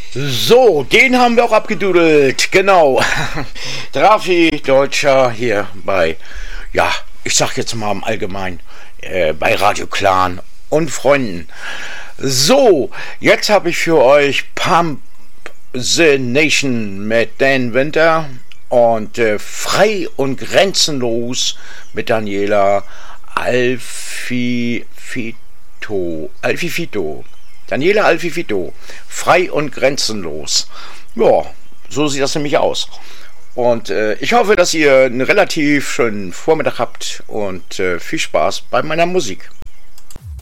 So, den haben wir auch abgedudelt, genau. Drafi Deutscher hier bei, ja, ich sag jetzt mal im Allgemeinen, bei Radio Clan und Freunden. So, jetzt habe ich für euch Pump the Nation mit Dan Winter und Frei und Grenzenlos mit Daniela Alfifito. Daniela Alfifito. Frei und grenzenlos. Ja, so sieht das nämlich aus. Und ich hoffe, dass ihr einen relativ schönen Vormittag habt und viel Spaß bei meiner Musik.